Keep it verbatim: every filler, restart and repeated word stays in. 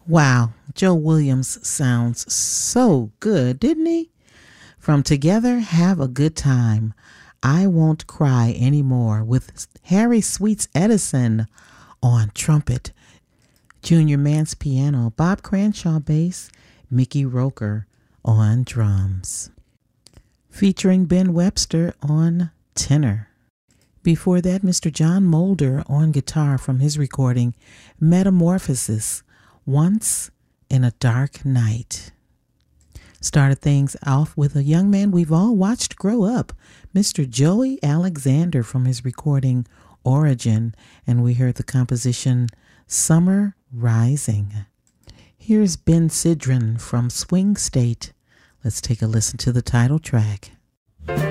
Wow, Joe Williams sounds so good, didn't he? From Together, Have a Good Time, I Won't Cry Anymore with Harry Sweets Edison on trumpet, Junior Mance piano, Bob Cranshaw bass, Mickey Roker on drums. Featuring Ben Webster on tenor. Before that, Mister John Mulder on guitar from his recording Metamorphosis, Once in a Dark Night. Started things off with a young man we've all watched grow up, Mister Joey Alexander from his recording Origin, and we heard the composition Summer Rising. Here's Ben Sidran from Swing State. Let's take a listen to the title track.